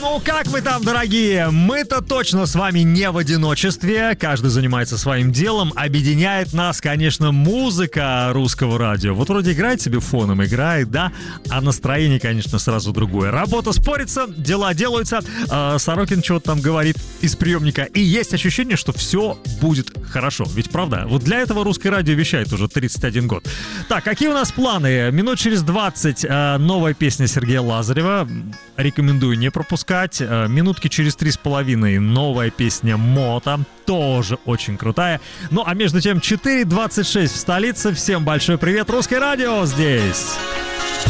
Ну как вы там, дорогие? Мы-то точно с вами не в одиночестве. Каждый занимается своим делом. Объединяет нас, конечно, музыка русского радио. Вот вроде играет себе фоном, играет, да? А настроение, конечно, сразу другое. Работа спорится, дела делаются. Сорокин чего-то там говорит из приемника. И есть ощущение, что все будет хорошо. Ведь правда? Вот для этого русское радио вещает уже 31 год. Так, какие у нас планы? Минут через 20 новая песня Сергея Лазарева. Рекомендую не пропускать. Минутки через 3,5 новая песня Мота. Тоже очень крутая. Ну а между тем 4:26 в столице. Всем большой привет. Русское радио здесь.